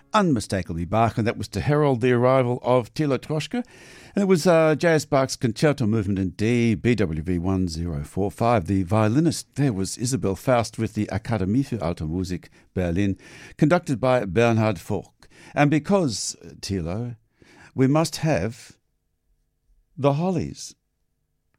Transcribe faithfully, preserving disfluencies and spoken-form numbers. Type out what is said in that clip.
unmistakably Bach, and that was to herald the arrival of Thilo Troschke. And it was uh, J S Bach's Concerto Movement in D, B W V one zero four five. The violinist there was Isabel Faust with the Akademie für Alte Musik, Berlin, conducted by Bernhard Vogt. And because, Thilo, we must have the Hollies.